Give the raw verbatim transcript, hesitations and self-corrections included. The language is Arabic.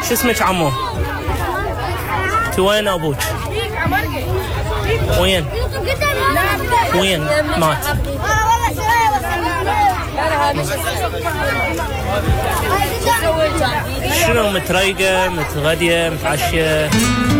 شو اسمك عمو؟ انت وين ابوك؟ وين؟ وين مات؟ شنو متريقة متغدية متعشية؟